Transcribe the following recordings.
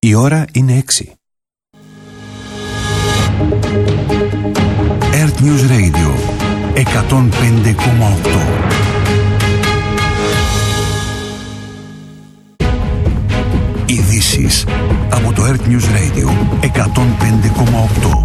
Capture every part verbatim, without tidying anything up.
Η ώρα είναι έξι. Earth News Radio εκατόν πέντε κόμμα οκτώ. Ειδήσεις από το Earth News Radio εκατόν πέντε κόμμα οκτώ.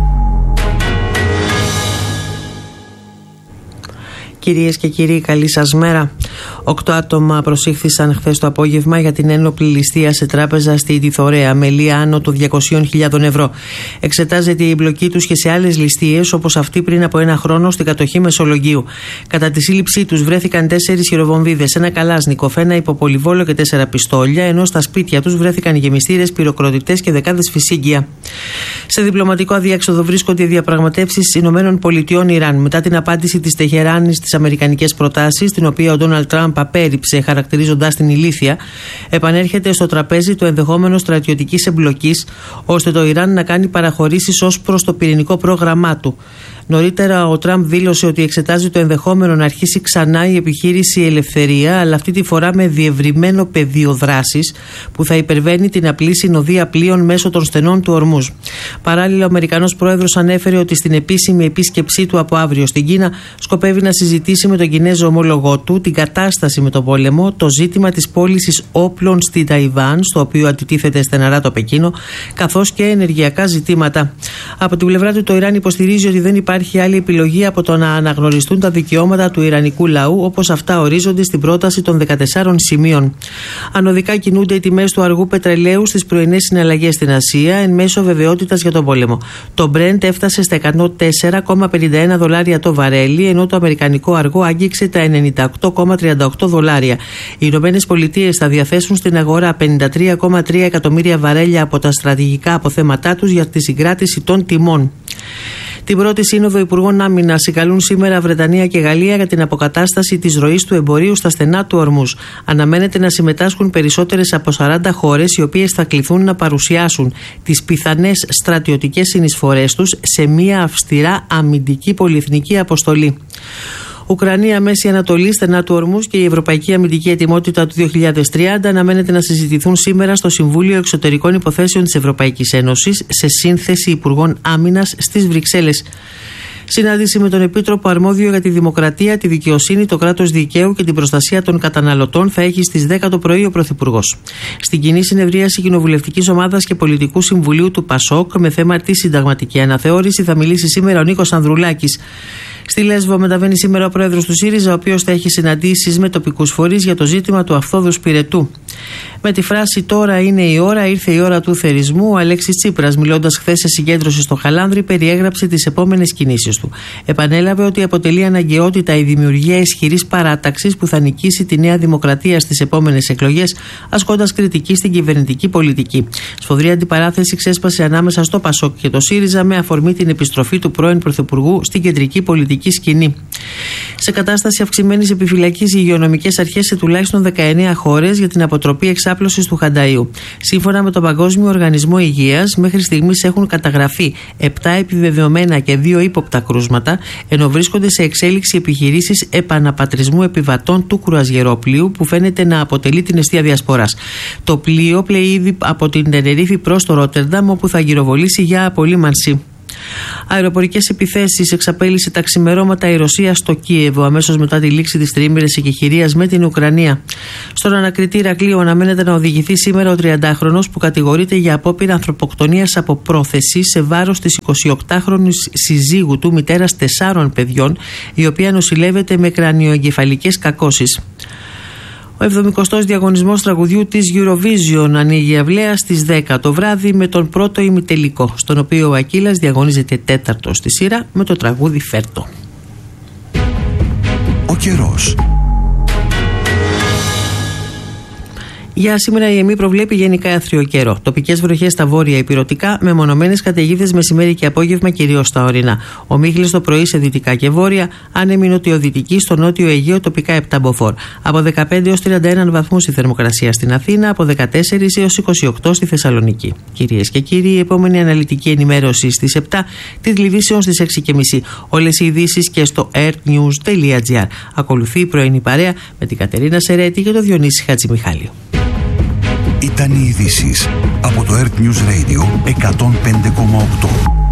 Κυρίες και κύριοι, καλή σας μέρα. Οκτώ άτομα προσήχθησαν χθες το απόγευμα για την ένοπλη ληστεία σε τράπεζα στη Τιθωρέα, με λία άνω των διακόσιες χιλιάδες ευρώ. Εξετάζεται η εμπλοκή τους και σε άλλες ληστείες, όπως αυτή πριν από ένα χρόνο στην κατοχή Μεσολογγίου. Κατά τη σύλληψή τους βρέθηκαν τέσσερις χειροβομβίδες, ένα καλάσνικοφ, ένα υποπολιβόλο και τέσσερα πιστόλια, ενώ στα σπίτια τους βρέθηκαν γεμιστήρες, πυροκροτητές και δεκάδες φυσίγγια. Σε διπλωματικό αδιέξοδο βρίσκονται οι διαπραγματεύσεις Ηνωμένων Πολιτειών Ιράν μετά την απάντηση της Τεχεράνης στις αμερικανικές προτάσεις, την οποία ο Ντόναλντ Τραμπ απέρριψε χαρακτηρίζοντας την ηλίθια. Επανέρχεται στο τραπέζι το ενδεχόμενο στρατιωτικής εμπλοκής, ώστε το Ιράν να κάνει παραχωρήσεις ως προς το πυρηνικό πρόγραμμά του. Νωρίτερα ο Τραμπ δήλωσε ότι εξετάζει το ενδεχόμενο να αρχίσει ξανά η επιχείρηση Ελευθερία, αλλά αυτή τη φορά με διευρυμένο πεδίο δράσης που θα υπερβαίνει την απλή συνοδεία πλοίων μέσω των στενών του Ορμούζ. Παράλληλα, ο Αμερικανός πρόεδρος ανέφερε ότι στην επίσημη επίσκεψή του από αύριο στην Κίνα σκοπεύει να συζητήσει με τον Κινέζο ομόλογό του την κατάσταση με τον πόλεμο, το ζήτημα της πώλησης όπλων στη Ταϊβάν, στο οποίο αντιτίθεται στεναρά το Πεκίνο, καθώς και ενεργειακά ζητήματα. Από την πλευρά του, το Ιράν υποστηρίζει ότι δεν υπάρχει άλλη επιλογή από το να αναγνωριστούν τα δικαιώματα του ιρανικού λαού, όπως αυτά ορίζονται στην πρόταση των δεκατεσσάρων σημείων. Ανωδικά κινούνται οι τιμές του αργού πετρελαίου στις πρωινές συναλλαγές στην Ασία, εν μέσω βεβαιότητας για τον πόλεμο. Το Brent έφτασε στα εκατόν τέσσερα κόμμα πενήντα ένα δολάρια το βαρέλι, ενώ το αμερικανικό αργό άγγιξε τα ενενήντα οκτώ κόμμα τριάντα οκτώ δολάρια. Οι Ηνωμένες Πολιτείες θα διαθέσουν στην αγορά πενήντα τρία κόμμα τρία εκατομμύρια βαρέλια από τα στρατηγικά αποθέματά τους για τη συγκράτηση των τιμών. Την πρώτη σύνοδο Υπουργών Άμυνας συγκαλούν σήμερα Βρετανία και Γαλλία για την αποκατάσταση της ροής του εμπορίου στα στενά του Ορμούζ. Αναμένεται να συμμετάσχουν περισσότερες από σαράντα χώρες, οι οποίες θα κληθούν να παρουσιάσουν τις πιθανές στρατιωτικές συνεισφορές τους σε μια αυστηρά αμυντική πολυεθνική αποστολή. Ουκρανία, Μέση Ανατολή, στενά του Ορμούζ και η Ευρωπαϊκή Αμυντική Ετοιμότητα του δύο χιλιάδες τριάντα αναμένεται να συζητηθούν σήμερα στο Συμβούλιο Εξωτερικών Υποθέσεων της Ευρωπαϊκής Ένωσης σε σύνθεση Υπουργών Άμυνας στις Βρυξέλλες. Συνάντηση με τον Επίτροπο Αρμόδιο για τη Δημοκρατία, τη Δικαιοσύνη, το κράτος δικαίου και την προστασία των καταναλωτών θα έχει στις δέκα το πρωί ο Πρωθυπουργός. Στην κοινή συνεδρίαση Κοινοβουλευτικής Ομάδας και Πολιτικού Συμβουλίου του ΠΑΣΟΚ με θέμα τη συνταγματική αναθεώρηση θα μιλήσει σήμερα ο Νίκος Ανδρουλάκης. Στη Λέσβο μεταβαίνει σήμερα ο πρόεδρος του ΣΥΡΙΖΑ, ο οποίος θα έχει συναντήσεις με τοπικούς φορείς για το ζήτημα του Αυθόδου Σπυρετού. Με τη φράση «Τώρα είναι η ώρα, ήρθε η ώρα του θερισμού», ο Αλέξης Τσίπρας, μιλώντας χθες σε συγκέντρωση στο Χαλάνδρη, περιέγραψε τις επόμενες κινήσεις του. Επανέλαβε ότι αποτελεί αναγκαιότητα η δημιουργία ισχυρής παράταξης που θα νικήσει τη Νέα Δημοκρατία στις επόμενες εκλογές, ασκώντας κριτική στην κυβερνητική πολιτική. Σφοδρή αντιπαράθεση ξέσπασε ανάμεσα στο ΠΑΣΟΚ και το ΣΥΡΙΖΑ με αφορμή την επιστροφή του πρώην Πρωθυπουργού στην κεντρική πολιτική σκηνή. Σε κατάσταση αυξημένης επιφυλακής οι υγειονομικές αρχές σε τουλάχιστον δεκαεννέα χώρες για την αποτροπή εξάπλωσης του χανταΐου. Σύμφωνα με τον Παγκόσμιο Οργανισμό Υγείας, μέχρι στιγμής έχουν καταγραφεί επτά επιβεβαιωμένα και δύο ύποπτα κρούσματα, ενώ βρίσκονται σε εξέλιξη επιχειρήσεις επαναπατρισμού επιβατών του κρουαζιερόπλοιου, που φαίνεται να αποτελεί την εστία διασποράς. Το πλοίο πλέει ήδη από την Τενερίφη προς το Ρότερνταμ, όπου θα γυροβολήσει για απολύμανση. Αεροπορικές επιθέσεις εξαπέλυσε τα ξημερώματα η Ρωσία στο Κίεβο, αμέσως μετά τη λήξη της τριήμερης εκεχηρίας με την Ουκρανία. Στον ανακριτή Ηρακλείου αναμένεται να οδηγηθεί σήμερα ο τριαντάχρονος που κατηγορείται για απόπειρα ανθρωποκτονίας από πρόθεση σε βάρος της εικοσιοκτάχρονης συζύγου του, μητέρας τεσσάρων παιδιών, η οποία νοσηλεύεται με κρανιοεγκεφαλικές κακώσεις. Ο εβδομηκοστός διαγωνισμός τραγουδιού της Eurovision ανοίγει αυλαία στις δέκα το βράδυ με τον πρώτο ημιτελικό, στον οποίο ο Ακύλας διαγωνίζεται τέταρτο στη σειρά με το τραγούδι «Φέρτο». Ο καιρός. Για σήμερα η ΕΜΗ προβλέπει γενικά άθριο καιρό. Τοπικές βροχές στα βόρεια ηπειρωτικά, με μονομένες καταιγίδες μεσημέρι και απόγευμα κυρίως στα ορεινά. Ομίχλες το πρωί σε δυτικά και βόρεια, άνεμη νοτιοδυτική στο νότιο Αιγαίο, τοπικά επτά μποφόρ. Από δεκαπέντε έως τριάντα ένα βαθμούς η θερμοκρασία στην Αθήνα, από δεκατέσσερα έως είκοσι οκτώ στη Θεσσαλονίκη. Κυρίες και κύριοι, η επόμενη αναλυτική ενημέρωση στις επτά, τίτλοι ειδήσεων στις έξι και μισή. Όλες οι ειδήσεις και στο earthnews τελεία gr. Ακολουθεί η πρωινή παρέα με την Κατερίνα Σερέτη και τον Διονύση Χατζημιχάλη. Ήταν οι ειδήσεις από το Earth News Radio εκατόν πέντε κόμμα οκτώ.